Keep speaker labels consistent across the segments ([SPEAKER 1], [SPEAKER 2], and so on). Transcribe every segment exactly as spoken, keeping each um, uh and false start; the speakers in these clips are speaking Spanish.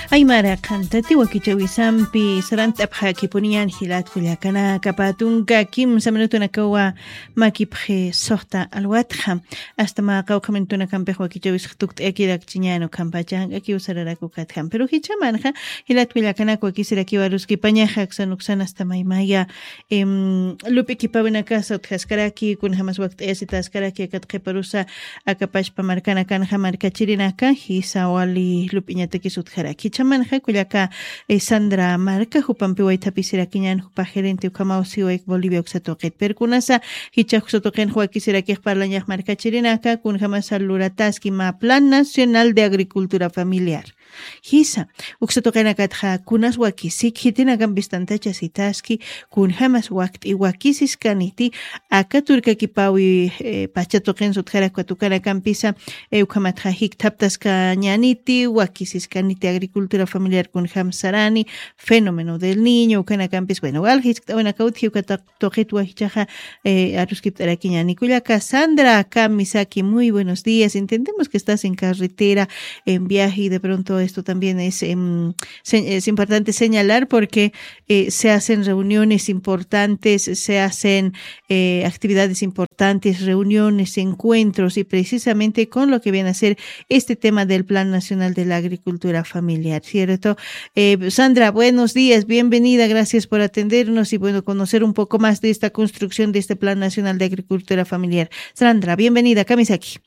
[SPEAKER 1] Aymara qhantati wakichawisampi sarant'apqa kipuniyan hilat kullakana kapatunka kimsa minutunakawa makipje sohta alwatja hasta ma qawqamentuna kampej wakichawis tukt'akilak chiñano kampachan aki usararaku katjan pero hichamanja hilat kullakana wakisiraki waruski pañaja ksanuksan hasta maymaya em lupi kipawinaka sotjaskaraki kun hamas waqt'ayasitaskaraki akatqeparusa akapashpa markana kanja markachirinaka hisawali lupiñataki sutjaraki Chamanja kuyaka eh, Sandra Marca Jupampi Waitapisirakiñan Jupa gerente Ukamausi Oek Bolivia Uxatoquet Perkunasa Hicha Uxatoquen Joaquisirakej Parlañaj Marca Chirinaka kun jamasa Lurataski Ma Plan Nacional de Agricultura Familiar Hisa Uxatoqena Katja Kunas Wakisik Hitina Gambistantacha Sitaski kun jamas Wakt y Wakisis Kaniti Akaturka Kipawi eh, Pachatoquen Sutjara Kwatukana Campisa Eukamatja Hik Taptaska Ñaniti Wakisis Kaniti Agricultura Familiar con Hamsarani, Fenómeno del Niño, Canacampis, bueno, Algis, una cautio, Catojetua, Hichaja, Aruskiptaraquiña, Niculaka, Sandra, acá, Misaki, muy buenos días. Entendemos que estás en carretera, en viaje, y de pronto esto también es, eh, es importante señalar porque eh, se hacen reuniones importantes, se hacen eh, actividades importantes, reuniones, encuentros, y precisamente con lo que viene a ser este tema del Plan Nacional de la Agricultura Familiar. ¿Cierto? Eh, Sandra, buenos días, bienvenida, gracias por atendernos y bueno, conocer un poco más de esta construcción de este Plan Nacional de Agricultura Familiar. Sandra, bienvenida, Kamisaki.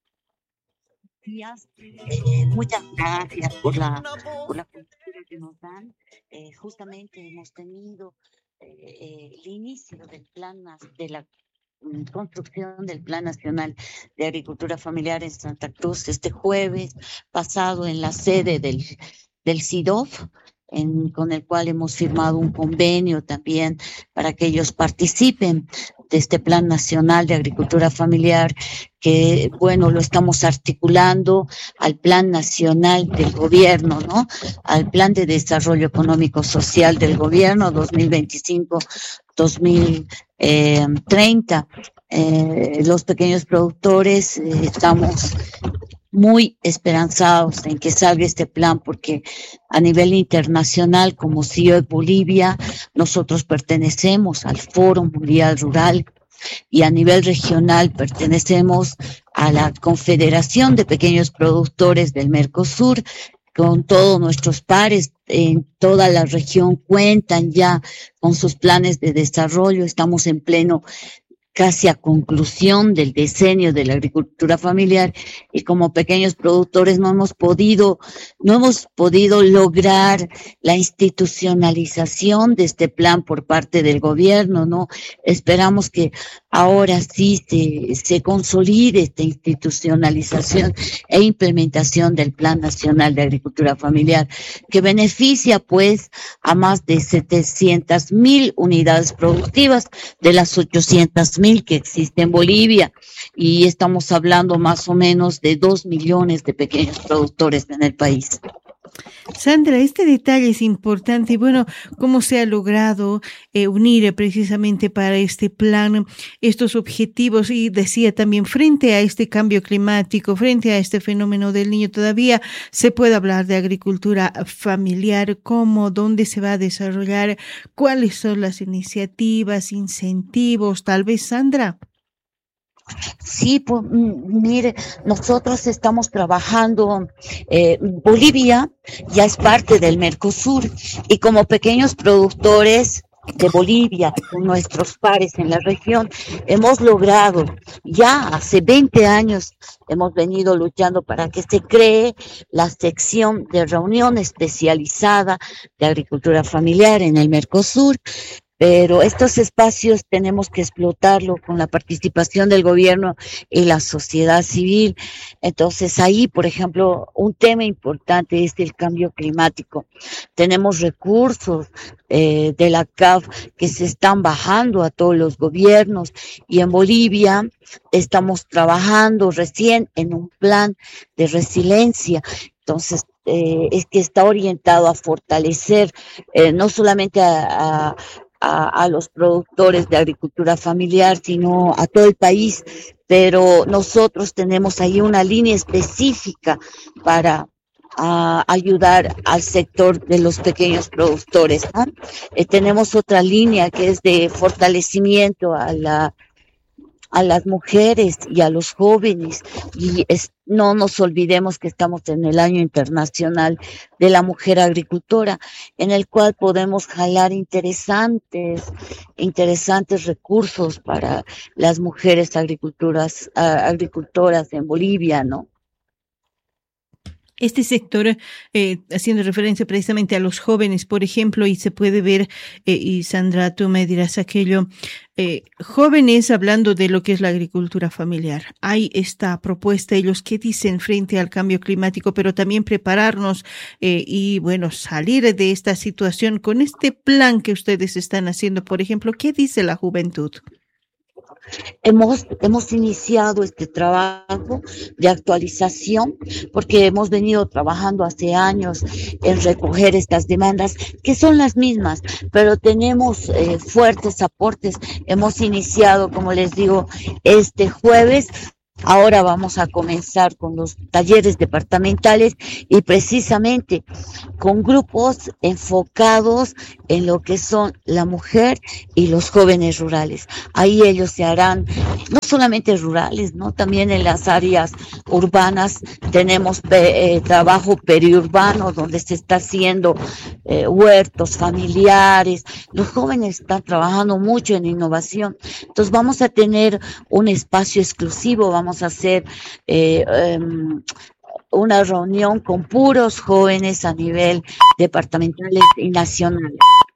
[SPEAKER 2] Eh, muchas gracias por la, por la cobertura que nos dan. Eh, justamente hemos tenido eh, el inicio del plan de la construcción del Plan Nacional de Agricultura Familiar en Santa Cruz este jueves pasado en la sede del, del C I D O F, en, con el cual hemos firmado un convenio también para que ellos participen de este Plan Nacional de Agricultura Familiar, que, bueno, lo estamos articulando al Plan Nacional del Gobierno, ¿no? Al Plan de Desarrollo Económico Social del Gobierno dos mil veinticinco a dos mil treinta. Eh, los pequeños productores eh, estamos muy esperanzados en que salga este plan porque a nivel internacional, como C I O E Bolivia, nosotros pertenecemos al Foro Mundial Rural y a nivel regional pertenecemos a la Confederación de Pequeños Productores del Mercosur. Con todos nuestros pares en toda la región cuentan ya con sus planes de desarrollo. Estamos en pleno casi a conclusión del decenio de la agricultura familiar y como pequeños productores no hemos podido, no hemos podido lograr la institucionalización de este plan por parte del gobierno, ¿no? Esperamos que ahora sí se, se consolide esta institucionalización e implementación del Plan Nacional de Agricultura Familiar, que beneficia pues a más de setecientas mil unidades productivas de las ochocientas mil que existen en Bolivia, y estamos hablando más o menos de dos millones de pequeños productores en el país.
[SPEAKER 1] Sandra, este detalle es importante y bueno, ¿cómo se ha logrado eh, unir precisamente para este plan estos objetivos? Y decía también, frente a este cambio climático, frente a este fenómeno del niño, todavía se puede hablar de agricultura familiar, cómo, dónde se va a desarrollar, cuáles son las iniciativas, incentivos, tal vez, Sandra.
[SPEAKER 2] Sí, pues mire, nosotros estamos trabajando, eh, Bolivia ya es parte del Mercosur y como pequeños productores de Bolivia, con nuestros pares en la región, hemos logrado, ya hace veinte años, hemos venido luchando para que se cree la sección de reunión especializada de agricultura familiar en el Mercosur. Pero estos espacios tenemos que explotarlo con la participación del gobierno y la sociedad civil. Entonces ahí, por ejemplo, un tema importante es el cambio climático. Tenemos recursos eh, de la C A F que se están bajando a todos los gobiernos y en Bolivia estamos trabajando recién en un plan de resiliencia. Entonces, eh, es que está orientado a fortalecer eh, no solamente a, a A, a los productores de agricultura familiar, sino a todo el país, pero nosotros tenemos ahí una línea específica para a ayudar al sector de los pequeños productores, ¿no? Eh, tenemos otra línea que es de fortalecimiento a la a las mujeres y a los jóvenes, y es, no nos olvidemos que estamos en el Año Internacional de la Mujer Agricultora, en el cual podemos jalar interesantes, interesantes recursos para las mujeres agricultoras, uh, agricultoras en Bolivia, ¿no?
[SPEAKER 1] Este sector, eh, haciendo referencia precisamente a los jóvenes, por ejemplo, y se puede ver, eh, y Sandra, tú me dirás aquello, eh, jóvenes hablando de lo que es la agricultura familiar. Hay esta propuesta, ellos qué dicen frente al cambio climático, pero también prepararnos eh, y, bueno, salir de esta situación con este plan que ustedes están haciendo. Por ejemplo, ¿qué dice la juventud?
[SPEAKER 2] Hemos, hemos iniciado este trabajo de actualización porque hemos venido trabajando hace años en recoger estas demandas que son las mismas, pero tenemos eh, fuertes aportes. Hemos iniciado, como les digo, este jueves. Ahora vamos a comenzar con los talleres departamentales y precisamente con grupos enfocados en lo que son la mujer y los jóvenes rurales. Ahí ellos se harán, no solamente rurales, ¿no? También en las áreas urbanas tenemos eh, trabajo periurbano donde se está haciendo eh, huertos familiares. Los jóvenes están trabajando mucho en innovación. Entonces vamos a tener un espacio exclusivo, vamos a hacer eh, um, una reunión con puros jóvenes a nivel departamental y nacional.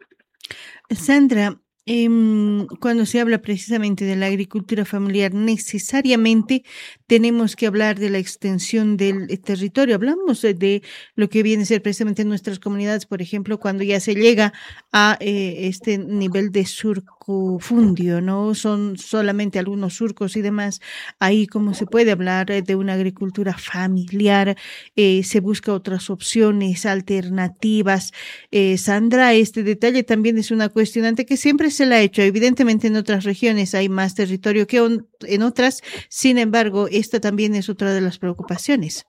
[SPEAKER 1] Sandra, eh, cuando se habla precisamente de la agricultura familiar, necesariamente tenemos que hablar de la extensión del territorio. Hablamos de lo que viene a ser precisamente en nuestras comunidades, por ejemplo, cuando ya se llega a eh, este nivel de surcofundio, ¿no? Son solamente algunos surcos y demás. Ahí, como se puede hablar de una agricultura familiar, eh, se busca otras opciones, alternativas. Eh, Sandra, este detalle también es una cuestionante que siempre se la ha hecho. Evidentemente en otras regiones hay más territorio que on, en otras, sin embargo, esta también es otra de las preocupaciones.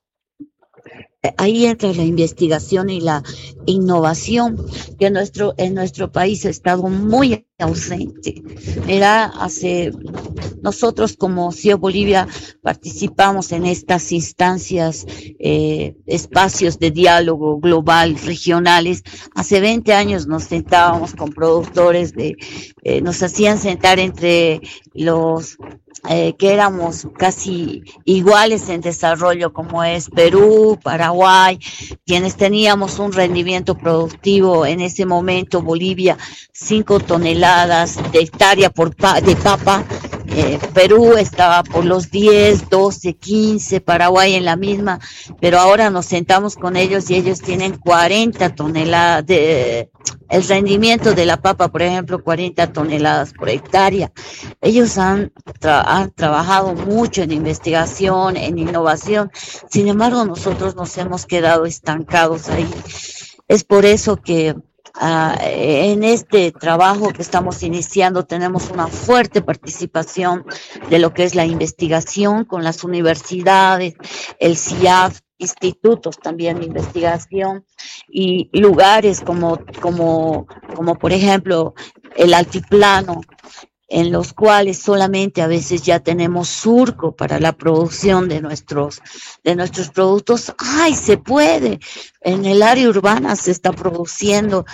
[SPEAKER 2] Ahí entra la investigación y la innovación, que en nuestro, en nuestro país ha estado muy ausente. Mira, hace, nosotros como C I O Bolivia participamos en estas instancias, eh, espacios de diálogo global, regionales. Hace veinte años nos sentábamos con productores, de, eh, nos hacían sentar entre los Eh, que éramos casi iguales en desarrollo, como es Perú, Paraguay, quienes teníamos un rendimiento productivo en ese momento, Bolivia, cinco toneladas de hectárea por pa de papa, eh, Perú estaba por los diez, doce, quince, Paraguay en la misma, pero ahora nos sentamos con ellos y ellos tienen cuarenta toneladas de... El rendimiento de la papa, por ejemplo, cuarenta toneladas por hectárea. Ellos han, tra han trabajado mucho en investigación, en innovación. Sin embargo, nosotros nos hemos quedado estancados ahí. Es por eso que Uh, en este trabajo que estamos iniciando tenemos una fuerte participación de lo que es la investigación con las universidades, el C I A F, institutos también de investigación y lugares como, como, como por ejemplo el altiplano, en los cuales solamente a veces ya tenemos surco para la producción de nuestros, de nuestros productos. ¡Ay, se puede! En el área urbana se está produciendo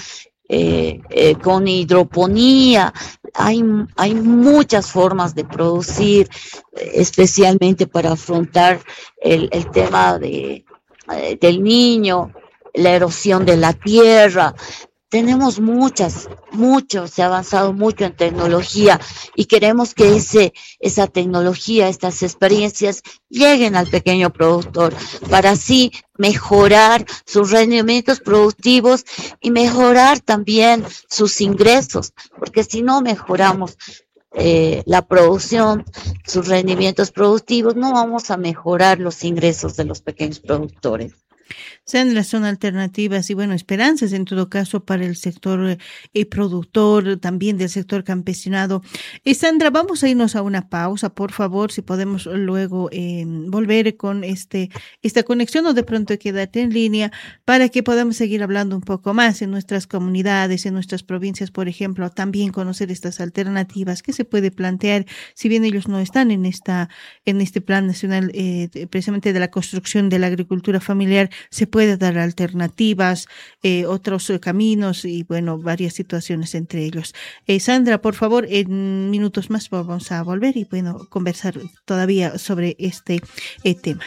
[SPEAKER 2] eh, eh, con hidroponía. Hay, hay muchas formas de producir, especialmente para afrontar el, el tema de, eh, del niño, la erosión de la tierra. Tenemos muchas, mucho, se ha avanzado mucho en tecnología y queremos que ese, esa tecnología, estas experiencias lleguen al pequeño productor para así mejorar sus rendimientos productivos y mejorar también sus ingresos, porque si no mejoramos eh, la producción, sus rendimientos productivos, no vamos a mejorar los ingresos de los pequeños productores.
[SPEAKER 1] Sandra, son alternativas y bueno, esperanzas en todo caso para el sector eh, productor, también del sector campesinado. Eh, Sandra, vamos a irnos a una pausa, por favor, si podemos luego eh, volver con este esta conexión o de pronto quedarte en línea para que podamos seguir hablando un poco más en nuestras comunidades, en nuestras provincias, por ejemplo, también conocer estas alternativas que se puede plantear, si bien ellos no están en esta en este plan nacional eh, precisamente de la construcción de la agricultura familiar, se puede dar alternativas, eh, otros eh, caminos y bueno, varias situaciones entre ellos. Eh, Sandra, por favor, en minutos más vamos a volver y bueno, conversar todavía sobre este eh, tema.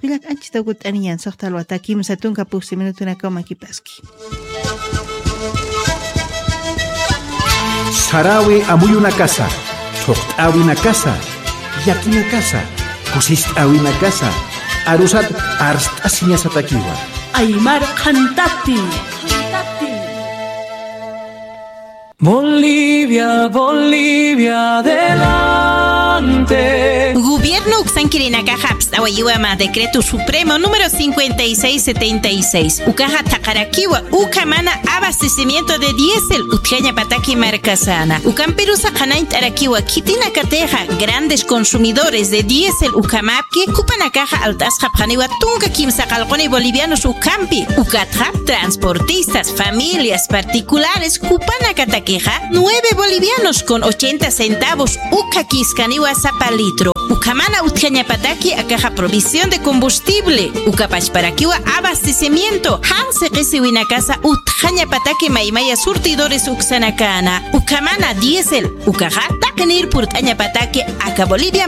[SPEAKER 3] Sarawi amuy una casa, soqt'awi una casa, yaki una casa, kusist'awi una casa, arusat arst'asiña satakiwa.
[SPEAKER 4] Aymar Cantati. Bolivia, Bolivia, adelante.
[SPEAKER 5] Gobierno Uxanquirinacaja Pstawayuama, Decreto Supremo número cincuenta y seis setenta y seis. Ucaja Takarakiwa, Ucamana abastecimiento de diésel, Utjaña Pataki Marcasana. Ucamperusa Kanaint Arakiwa, Kitina Cateja, grandes consumidores de diésel, Ucamapki, Cupanakaja Altasja Paniwa, Tunca Kimsacalconi bolivianos Ucampi, Ucatra, transportistas, familias particulares, Cupanacataqueja, nueve bolivianos con ochenta centavos, Ucaquiscaniwa Zapalitro. Ucamana Utjañapataki Acaja provisión de combustible. Ucapachparaquiwa abastecimiento. Hanse Kisiwinacasa Utjañapataki Maimaya surtidores Uxanacana. Ucamana diésel. Ucaja Tacanir Purtañapataki Aca Bolivia.